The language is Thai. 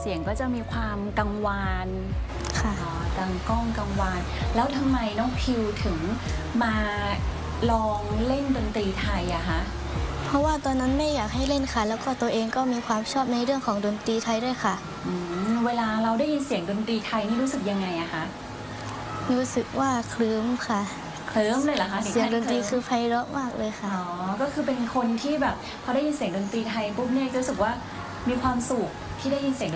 เสียงก็จะมีความกังวานค่ะดังก้องกังวานแล้วทำไมน้องพิวถึงมาลองเล่นดนตรีไทยอะคะเพราะว่าตอนนั้นแม่อยากให้เล่นค่ะ แล้วก็ตัวเองก็มีความชอบในเรื่องของดนตรีไทยด้วยค่ะเวลาเราได้ยินเสียงดนตรีไทยนี่รู้สึกยังไงอะคะรู้สึกว่าเคลิ้มค่ะเคลิ้มเลยเหรอคะเสียงดนตรีคือไพเราะมากเลยค่ะก็คือเป็นคนที่แบบพอได้ยินเสียงดนตรีไทยปุ๊บเนี่ยจะรู้สึกว่ามีความสุขที่ได้ยินเสียง